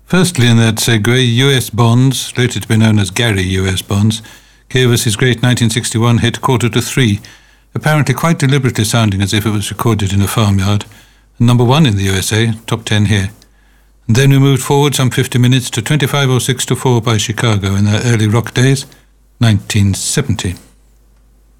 Firstly, in that segue, US Bonds, later to be known as Gary US Bonds, gave us his great 1961 hit Quarter to Three, apparently quite deliberately sounding as if it was recorded in a farmyard, and number 1 in the USA, top 10 here. And then we moved forward some 50 minutes to 2506 to 4 by Chicago in their early rock days, 1970.